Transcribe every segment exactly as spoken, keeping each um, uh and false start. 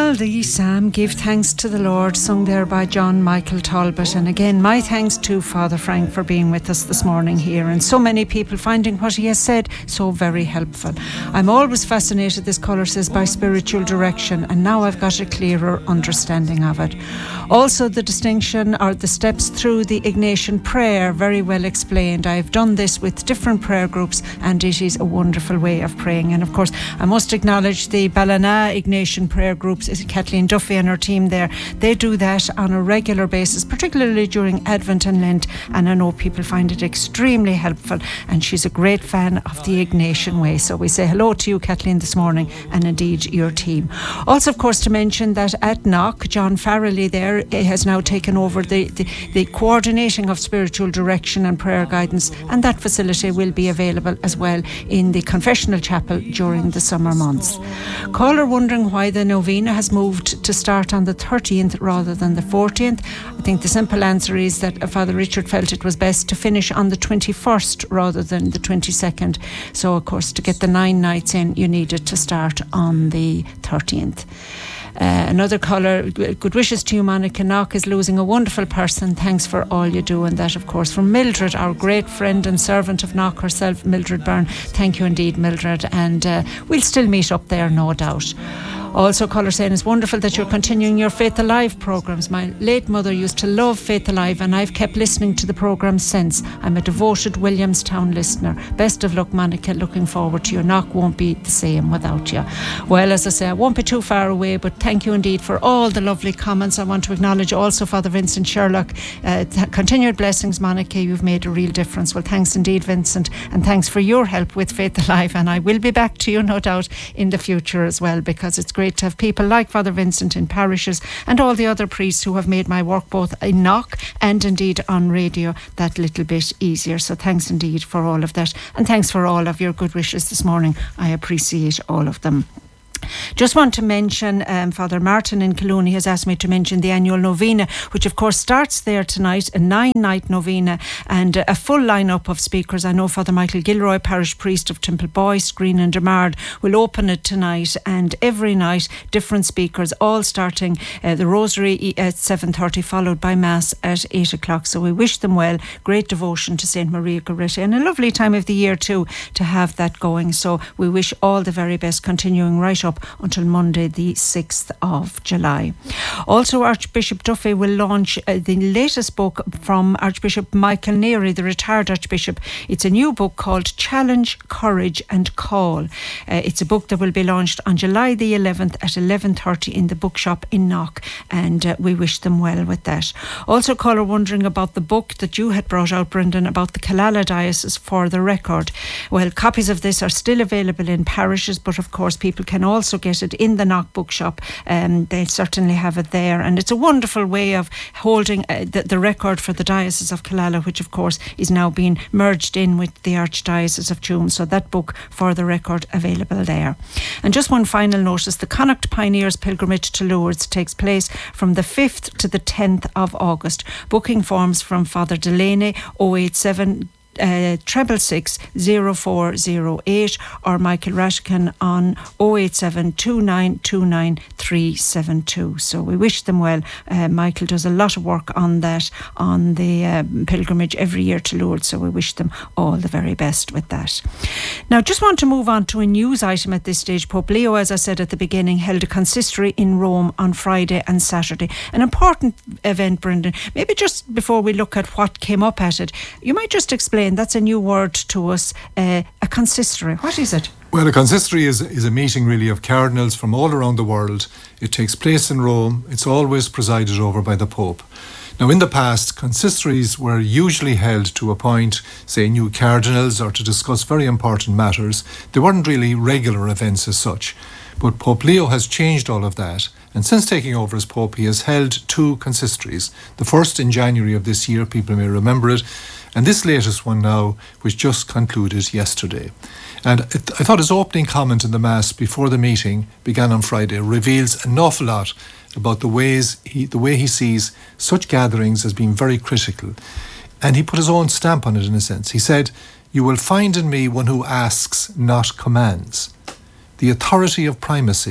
Well, the psalm, Give Thanks to the Lord, sung there by John Michael Talbot. And again, my thanks to Father Frank for being with us this morning here, and so many people finding what he has said so very helpful. I'm always fascinated, this caller says, by spiritual direction, and now I've got a clearer understanding of it. Also, the distinction or the steps through the Ignatian prayer, very well explained. I've done this with different prayer groups, and it is a wonderful way of praying. And of course, I must acknowledge the Ballina Ignatian prayer groups, Kathleen Duffy and her team there. They do that on a regular basis, particularly during Advent and Lent, and I know people find it extremely helpful, and she's a great fan of the Ignatian way. So we say hello to you, Kathleen, this morning, and indeed your team. Also, of course, to mention that at Knock, John Farrelly there has now taken over the, the, the coordinating of spiritual direction and prayer guidance, and that facility will be available as well in the confessional chapel during the summer months. Caller wondering why the novena has moved to start on the thirteenth rather than the fourteenth. I think the simple answer is that Father Richard felt it was best to finish on the twenty-first rather than the twenty-second. So, of course, to get the nine nights in, you needed to start on the thirteenth. Uh, another caller, good wishes to you, Monica. Knock is losing a wonderful person. Thanks for all you do. And that, of course, from Mildred, our great friend and servant of Knock herself, Mildred Byrne. Thank you indeed, Mildred. And uh, we'll still meet up there, no doubt. Also, caller saying it's wonderful that you're continuing your Faith Alive programmes. My late mother used to love Faith Alive, and I've kept listening to the programme since. I'm a devoted Williamstown listener. Best of luck, Monica. Looking forward to your Knock won't be the same without you. Well, as I say, I won't be too far away, but thank you indeed for all the lovely comments. I want to acknowledge also Father Vincent Sherlock. Uh, th- continued blessings, Monica. You've made a real difference. Well, thanks indeed, Vincent, and thanks for your help with Faith Alive. And I will be back to you, no doubt, in the future as well, because it's great to have people like Father Vincent in parishes and all the other priests who have made my work both in Knock and indeed on radio that little bit easier. So thanks indeed for all of that, and thanks for all of your good wishes this morning. I appreciate all of them. Just want to mention um, Father Martin in Collooney has asked me to mention the annual novena, which of course starts there tonight, a nine night novena and a full lineup of speakers. I know Father Michael Gilroy, parish priest of Templeboy, Screen and Demard, will open it tonight, and every night different speakers, all starting uh, the Rosary at seven thirty, followed by Mass at eight o'clock. So we wish them well, great devotion to Saint Maria Goretti, and a lovely time of the year too to have that going. So we wish all the very best, continuing right up until Monday the sixth of July. Also, Archbishop Duffy will launch uh, the latest book from Archbishop Michael Neary, the retired Archbishop. It's a new book called Challenge, Courage and Call. Uh, it's a book that will be launched on July the eleventh at eleven thirty in the bookshop in Knock, and uh, we wish them well with that. Also, caller wondering about the book that you had brought out, Brendan, about the Killala Diocese for the Record. Well, copies of this are still available in parishes, but of course people can also get it in the Knock bookshop. Um, they certainly have it there, and it's a wonderful way of holding uh, the, the record for the Diocese of Killala, which of course is now being merged in with the Archdiocese of Tuam. So that book for the record available there. And just one final notice, the Connacht Pioneers Pilgrimage to Lourdes takes place from the fifth to the tenth of August. Booking forms from Father Delaney, oh eight seven Uh, treble six zero four zero eight, or Michael Rashkin on oh eight seven two nine two nine three seven two. So we wish them well. Uh, Michael does a lot of work on that, on the uh, pilgrimage every year to Lourdes, so we wish them all the very best with that. Now, just want to move on to a news item at this stage. Pope Leo, as I said at the beginning, held a consistory in Rome on Friday and Saturday. An important event, Brendan. Maybe just before we look at what came up at it, you might just explain. That's a new word to us, uh, a consistory. What is it? Well, a consistory is, is a meeting really of cardinals from all around the world. It takes place in Rome. It's always presided over by the Pope. Now, in the past, consistories were usually held to appoint, say, new cardinals or to discuss very important matters. They weren't really regular events as such. But Pope Leo has changed all of that. And since taking over as Pope, he has held two consistories. The first in January of this year, people may remember it, and this latest one now, which just concluded yesterday. And it, I thought his opening comment in the Mass before the meeting began on Friday reveals an awful lot about the ways he, the way he sees such gatherings as being very critical. And he put his own stamp on it in a sense. He said, "You will find in me one who asks, not commands. The authority of primacy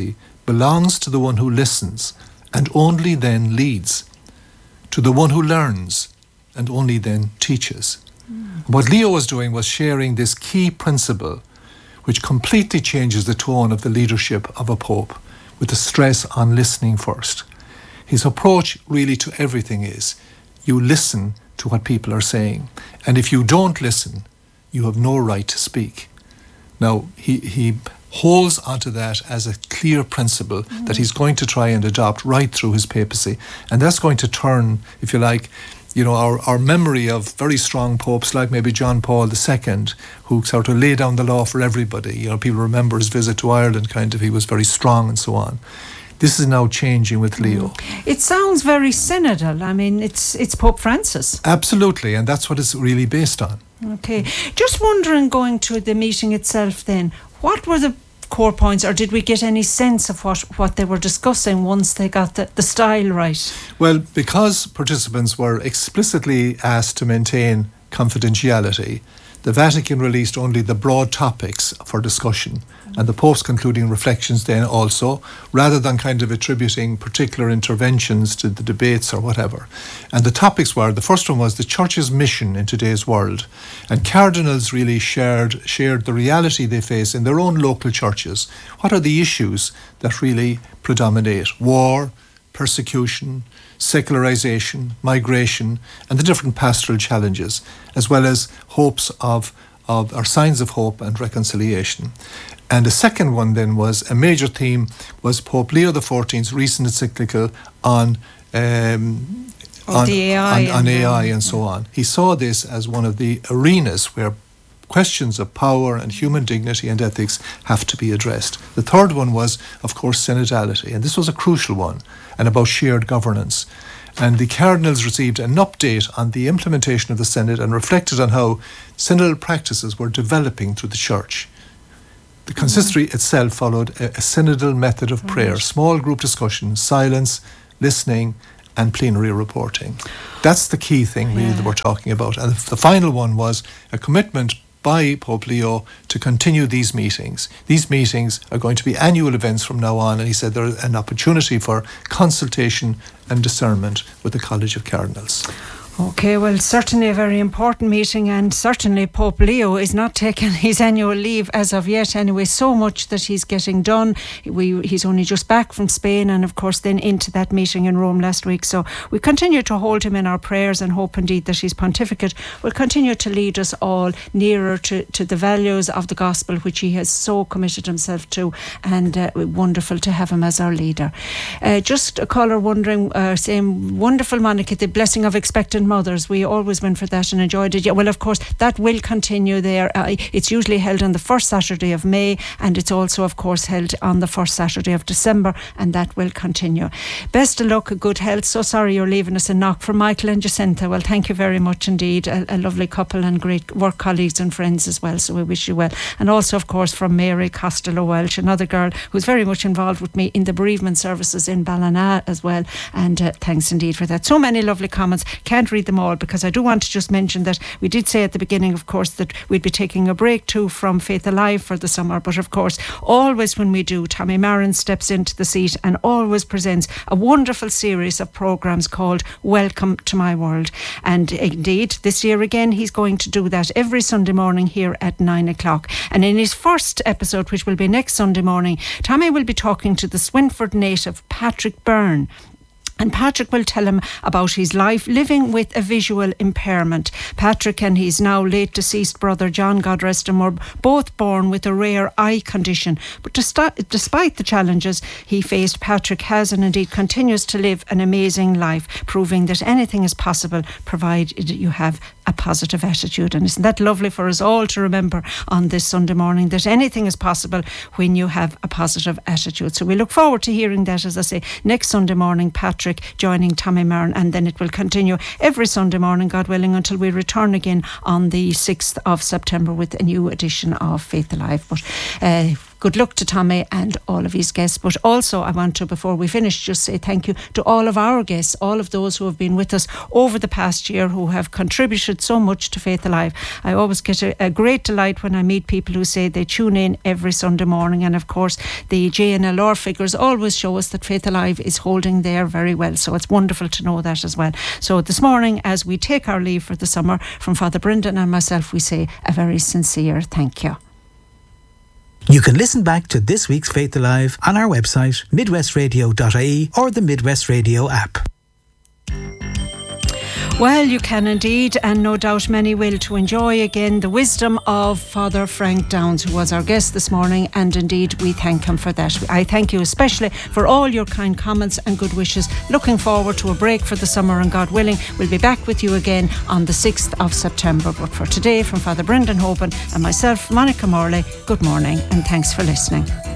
belongs to the one who listens and only then leads, to the one who learns and only then teaches. Mm. What Leo was doing was sharing this key principle which completely changes the tone of the leadership of a pope, with the stress on listening first. His approach really to everything is, you listen to what people are saying, and if you don't listen, you have no right to speak. Now, he, he holds onto that as a clear principle mm. that he's going to try and adopt right through his papacy, and that's going to turn, if you like, you know, our, our memory of very strong popes like maybe John Paul the Second, who sort of laid down the law for everybody. You know, people remember his visit to Ireland, kind of, he was very strong and so on. This is now changing with Leo. It sounds very synodal. I mean, it's it's Pope Francis. Absolutely, and that's what it's really based on. Okay. Just wondering, going to the meeting itself then, what were the core points, or did we get any sense of what, what they were discussing once they got the, the style right? Well, because participants were explicitly asked to maintain confidentiality, the Vatican released only the broad topics for discussion, and the Pope's concluding reflections then also, rather than kind of attributing particular interventions to the debates or whatever. And the topics were, the first one was the Church's mission in today's world, and cardinals really shared shared the reality they face in their own local churches. What are the issues that really predominate? War, persecution, secularization, migration, and the different pastoral challenges, as well as hopes of, of or signs of hope and reconciliation. And the second one then was, a major theme was Pope Leo the fourteenth's recent encyclical on um, on, the A I on, on A I and so on. He saw this as one of the arenas where questions of power and human dignity and ethics have to be addressed. The third one was, of course, synodality, and this was a crucial one, and about shared governance. And the cardinals received an update on the implementation of the synod and reflected on how synodal practices were developing through the church. The consistory mm-hmm. itself followed a, a synodal method of prayer, right. Small group discussion, silence, listening, and plenary reporting. That's the key thing really yeah. that we're talking about. And the final one was a commitment by Pope Leo to continue these meetings. These meetings are going to be annual events from now on, and he said there's an opportunity for consultation and discernment with the College of Cardinals. Okay, well, certainly a very important meeting, and certainly Pope Leo is not taking his annual leave as of yet anyway. So much that he's getting done. We, he's only just back from Spain, and of course then into that meeting in Rome last week. So we continue to hold him in our prayers and hope indeed that his pontificate will continue to lead us all nearer to, to the values of the gospel, which he has so committed himself to, and uh, wonderful to have him as our leader. Uh, just a caller wondering, uh, saying, wonderful, Monica, the blessing of expectant mothers. We always went for that and enjoyed it. Yeah, well, of course, that will continue there. Uh, it's usually held on the first Saturday of May, and it's also, of course, held on the first Saturday of December, and that will continue. Best of luck, good health. So sorry you're leaving us in Knock. From Michael and Jacinta, well, thank you very much indeed. A, a lovely couple and great work colleagues and friends as well, so we wish you well. And also, of course, from Mary Costello Welch, another girl who's very much involved with me in the bereavement services in Ballina as well, and uh, thanks indeed for that. So many lovely comments. Can't read them all, because I do want to just mention that we did say at the beginning, of course, that we'd be taking a break too from Faith Alive for the summer, but of course, always when we do, Tommy Marin steps into the seat and always presents a wonderful series of programmes called Welcome to My World. And indeed, this year again, he's going to do that every Sunday morning here at nine o'clock. And in his first episode, which will be next Sunday morning, Tommy will be talking to the Swinford native Patrick Byrne. And Patrick will tell him about his life living with a visual impairment. Patrick and his now late deceased brother John, God rest him, were both born with a rare eye condition. But despite the challenges he faced, Patrick has and indeed continues to live an amazing life, proving that anything is possible provided you have a positive attitude. And isn't that lovely for us all to remember on this Sunday morning, that anything is possible when you have a positive attitude. So we look forward to hearing that, as I say, next Sunday morning, Patrick joining Tommy Marin, and then it will continue every Sunday morning, God willing, until we return again on the sixth of September with a new edition of Faith Alive. But uh, good luck to Tommy and all of his guests. But also I want to, before we finish, just say thank you to all of our guests, all of those who have been with us over the past year, who have contributed so much to Faith Alive. I always get a, a great delight when I meet people who say they tune in every Sunday morning, and of course the J N L R figures always show us that Faith Alive is holding there very well, so it's wonderful to know that as well. So this morning, as we take our leave for the summer, from Father Brendan and myself, we say a very sincere thank you. You can listen back to this week's Faith Alive on our website, midwest radio dot I E, or the Midwest Radio app. Well, you can indeed, and no doubt many will, to enjoy again the wisdom of Father Frank Downes, who was our guest this morning, and indeed we thank him for that. I thank you especially for all your kind comments and good wishes. Looking forward to a break for the summer, and God willing, we'll be back with you again on the sixth of September. But for today, from Father Brendan Hoban and myself, Monica Morley, good morning and thanks for listening.